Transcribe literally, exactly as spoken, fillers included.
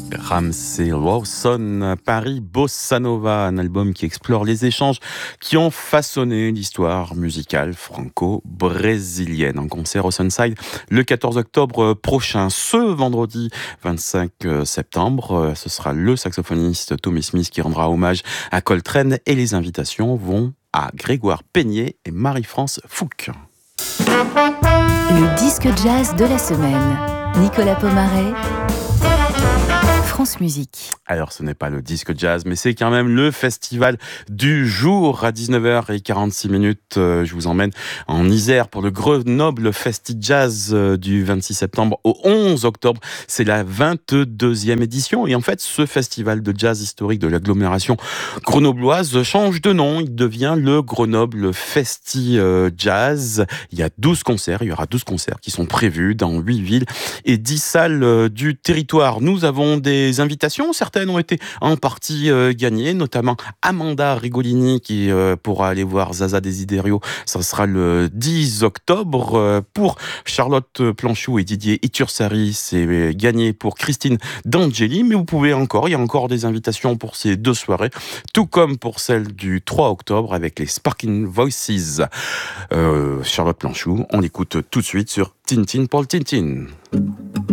Ramsey Lawson, Paris Bossa Nova, un album qui explore les échanges qui ont façonné l'histoire musicale franco-brésilienne. En concert au Sunside le quatorze octobre prochain. Ce vendredi vingt-cinq septembre, ce sera le saxophoniste Tommy Smith qui rendra hommage à Coltrane et les invitations vont à Grégoire Peignet et Marie-France Fouque. Le disque jazz de la semaine. Nicolas Pomaret, France Musique. Alors, ce n'est pas le disque jazz, mais c'est quand même le festival du jour à dix-neuf heures quarante-six minutes. Euh, je vous emmène en Isère pour le Grenoble Festi Jazz euh, du vingt-six septembre au onze octobre. C'est la vingt-deuxième édition. Et en fait, ce festival de jazz historique de l'agglomération grenobloise change de nom. Il devient le Grenoble Festi euh, Jazz. Il y a douze concerts. Il y aura douze concerts qui sont prévus dans huit villes et dix salles euh, du territoire. Nous avons des invitations. Certaines ont été en partie euh, gagnées, notamment Amanda Rigolini qui euh, pourra aller voir Zaza Desiderio. Ça sera le dix octobre. Euh, pour Charlotte Planchou et Didier Itursari, c'est gagné pour Christine D'Angeli. Mais vous pouvez encore, il y a encore des invitations pour ces deux soirées, tout comme pour celle du trois octobre avec les Sparking Voices. Euh, Charlotte Planchou, on l'écoute tout de suite sur Tintin pour le Tintin.